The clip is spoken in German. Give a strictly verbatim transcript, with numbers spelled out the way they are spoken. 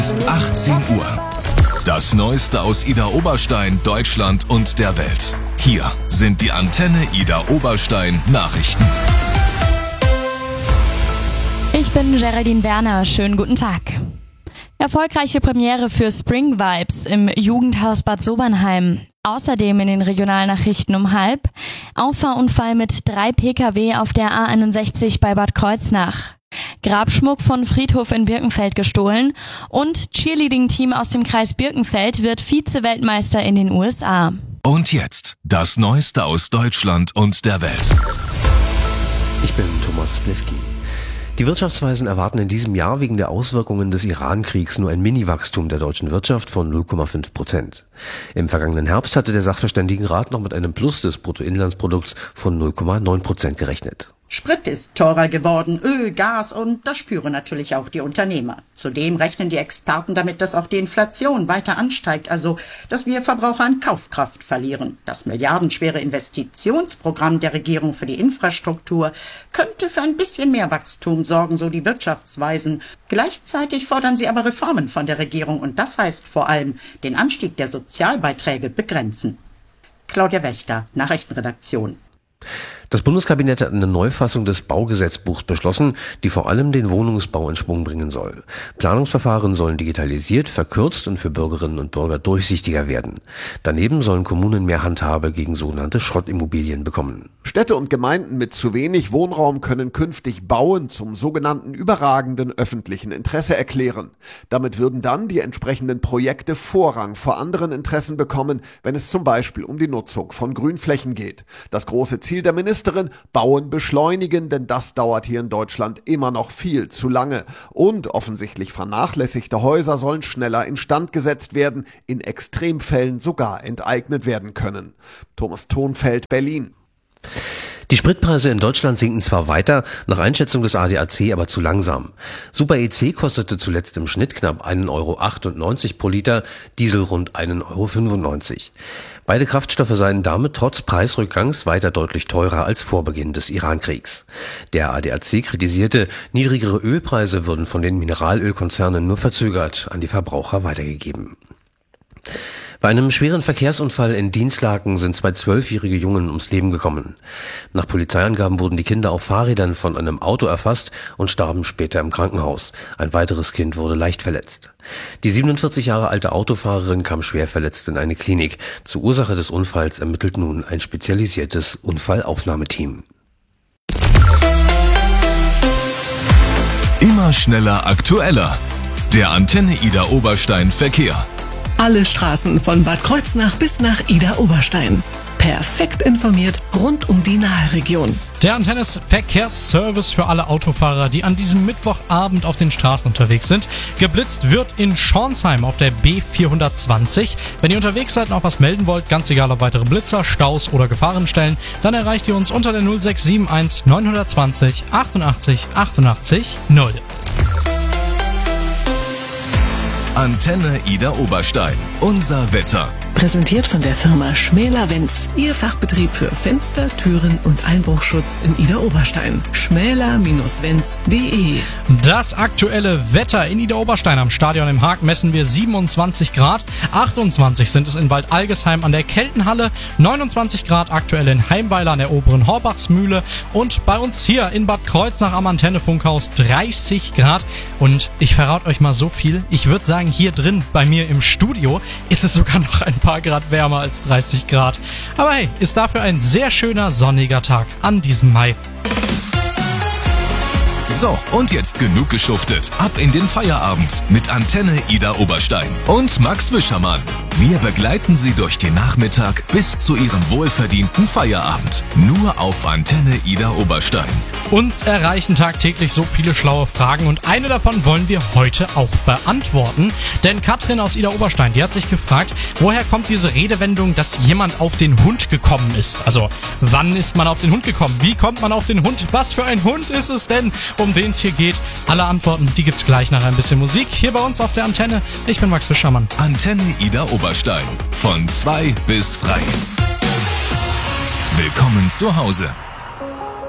Ist achtzehn Uhr. Das Neueste aus Ida Oberstein, Deutschland und der Welt. Hier sind die Antenne Ida Oberstein Nachrichten. Ich bin Geraldine Werner. Schönen guten Tag. Erfolgreiche Premiere für Spring Vibes im Jugendhaus Bad Sobernheim. Außerdem in den Regionalnachrichten um halb. Auffahrunfall mit drei Pkw auf der A einundsechzig bei Bad Kreuznach. Grabschmuck von Friedhof in Birkenfeld gestohlen und Cheerleading-Team aus dem Kreis Birkenfeld wird Vize-Weltmeister in den U S A. Und jetzt das Neueste aus Deutschland und der Welt. Ich bin Thomas Bleski. Die Wirtschaftsweisen erwarten in diesem Jahr wegen der Auswirkungen des Iran-Kriegs nur ein Mini-Wachstum der deutschen Wirtschaft von null Komma fünf Prozent. Im vergangenen Herbst hatte der Sachverständigenrat noch mit einem Plus des Bruttoinlandsprodukts von null Komma neun Prozent gerechnet. Sprit ist teurer geworden, Öl, Gas und das spüren natürlich auch die Unternehmer. Zudem rechnen die Experten damit, dass auch die Inflation weiter ansteigt, also dass wir Verbraucher an Kaufkraft verlieren. Das milliardenschwere Investitionsprogramm der Regierung für die Infrastruktur könnte für ein bisschen mehr Wachstum sorgen, so die Wirtschaftsweisen. Gleichzeitig fordern sie aber Reformen von der Regierung und das heißt vor allem den Anstieg der Sozialbeiträge begrenzen. Claudia Wächter, Nachrichtenredaktion. Das Bundeskabinett hat eine Neufassung des Baugesetzbuchs beschlossen, die vor allem den Wohnungsbau in Schwung bringen soll. Planungsverfahren sollen digitalisiert, verkürzt und für Bürgerinnen und Bürger durchsichtiger werden. Daneben sollen Kommunen mehr Handhabe gegen sogenannte Schrottimmobilien bekommen. Städte und Gemeinden mit zu wenig Wohnraum können künftig Bauen zum sogenannten überragenden öffentlichen Interesse erklären. Damit würden dann die entsprechenden Projekte Vorrang vor anderen Interessen bekommen, wenn es zum Beispiel um die Nutzung von Grünflächen geht. Das große Ziel der Ministerin: Bauen beschleunigen, denn das dauert hier in Deutschland immer noch viel zu lange. Und offensichtlich vernachlässigte Häuser sollen schneller instand gesetzt werden, in Extremfällen sogar enteignet werden können. Thomas Thonfeld, Berlin. Die Spritpreise in Deutschland sinken zwar weiter, nach Einschätzung des A D A C aber zu langsam. Super E C kostete zuletzt im Schnitt knapp ein Euro achtundneunzig pro Liter, Diesel rund ein Euro fünfundneunzig. Beide Kraftstoffe seien damit trotz Preisrückgangs weiter deutlich teurer als vor Beginn des Iran-Kriegs. Der A D A C kritisierte, niedrigere Ölpreise würden von den Mineralölkonzernen nur verzögert an die Verbraucher weitergegeben. Bei einem schweren Verkehrsunfall in Dinslaken sind zwei zwölfjährige Jungen ums Leben gekommen. Nach Polizeiangaben wurden die Kinder auf Fahrrädern von einem Auto erfasst und starben später im Krankenhaus. Ein weiteres Kind wurde leicht verletzt. Die siebenundvierzig Jahre alte Autofahrerin kam schwer verletzt in eine Klinik. Zur Ursache des Unfalls ermittelt nun ein spezialisiertes Unfallaufnahmeteam. Immer schneller, aktueller. Der Antenne Ida Oberstein Verkehr. Alle Straßen von Bad Kreuznach bis nach Ida Oberstein. Perfekt informiert rund um die Nahe-Region. Der Antennes Verkehrsservice für alle Autofahrer, die an diesem Mittwochabend auf den Straßen unterwegs sind. Geblitzt wird in Schornsheim auf der B vierhundertzwanzig. Wenn ihr unterwegs seid und auch was melden wollt, ganz egal ob weitere Blitzer, Staus oder Gefahrenstellen, dann erreicht ihr uns unter der null sechs sieben eins neun zwei null achtundachtzig achtundachtzig null. Antenne Ida Oberstein. Unser Wetter. Präsentiert von der Firma Schmäler-Wenz. Ihr Fachbetrieb für Fenster, Türen und Einbruchschutz in Ida Oberstein. schmäler Wenz punkt de. Das aktuelle Wetter in Ida Oberstein am Stadion im Haag messen wir siebenundzwanzig Grad. achtundzwanzig sind es in Waldalgesheim an der Keltenhalle. neunundzwanzig Grad aktuell in Heimweiler an der oberen Horbachsmühle. Und bei uns hier in Bad Kreuznach am Antennefunkhaus dreißig Grad. Und ich verrate euch mal so viel. Ich würde sagen, hier drin bei mir im Studio ist es sogar noch ein paar Grad wärmer als dreißig Grad. Aber hey, ist dafür ein sehr schöner sonniger Tag an diesem Mai. So, und jetzt genug geschuftet. Ab in den Feierabend mit Antenne Ida Oberstein und Max Wischermann. Wir begleiten Sie durch den Nachmittag bis zu Ihrem wohlverdienten Feierabend. Nur auf Antenne Ida Oberstein. Uns erreichen tagtäglich so viele schlaue Fragen und eine davon wollen wir heute auch beantworten. Denn Katrin aus Ida Oberstein, die hat sich gefragt, woher kommt diese Redewendung, dass jemand auf den Hund gekommen ist? Also, wann ist man auf den Hund gekommen? Wie kommt man auf den Hund? Was für ein Hund ist es denn, um den es hier geht? Alle Antworten, die gibt's gleich nach ein bisschen Musik hier bei uns auf der Antenne. Ich bin Max Wischermann. Antenne Ida Oberstein. Von zwei bis frei. Willkommen zu Hause.